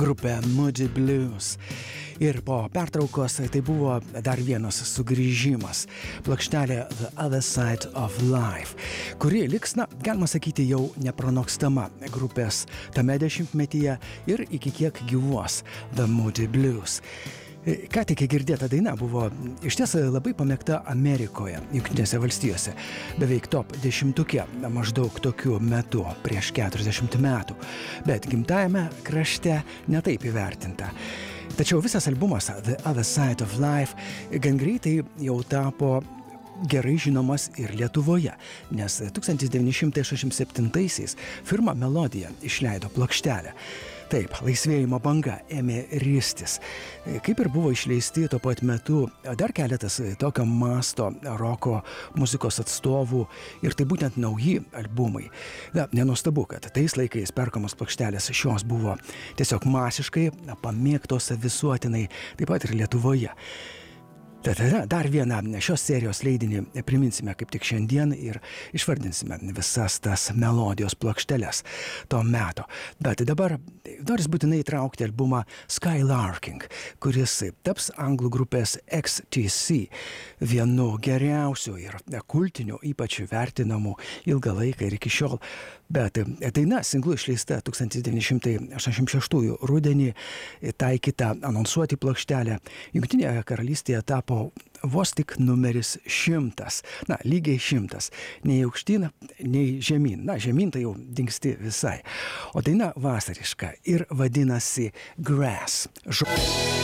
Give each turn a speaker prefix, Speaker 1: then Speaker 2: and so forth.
Speaker 1: grupė Moody Blues. Ir po pertraukos tai buvo dar vienas sugrįžimas. Plokštelė The Other Side of Life, kuri liks, galima sakyti, jau nepranokstama grupės tame dešimtmetyje ir iki kiek gyvuos The Moody Blues. Ką tik girdėta daina buvo išties labai pamėgta Amerikoje, Jungtinėse valstijose, beveik top 10-uke maždaug tokiu metu prieš 40 metų, bet gimtajame krašte netaip įvertinta. Tačiau visas albumas The Other Side of Life gan greitai jau tapo gerai žinomas ir Lietuvoje, nes 1967-aisiais firma Melodija išleido plokštelę. Taip, laisvėjimo banga ėmė ristis. Kaip ir buvo išleisti tuo pat metu dar keletas tokio masto roko muzikos atstovų ir tai būtent nauji albumai. Nenuostabu, kad tais laikais perkamos plokštelės šios buvo tiesiog masiškai pamėgtos visuotinai, taip pat ir Lietuvoje. Tad dar vieną šios serijos leidinį priminsime kaip tik šiandien ir išvardinsime visas tas melodijos plokšteles to meto. Bet dabar noris būtinai įtraukti albumą Skylarking, kuris taps anglų grupės XTC vienu geriausių ir kultinių, ypač vertinamų ilgą laiką ir iki šiol. Bet daina singlu išleista 1986 rudenį, taikyta anonsuoti plokštelę. Jungtinėje karalystėje tapo vos tik numeris 100. Lygiai 100. Nei aukštyn, nei žemyn. Žemyn tai jau dingsti visai. O daina vasariška ir vadinasi Grass.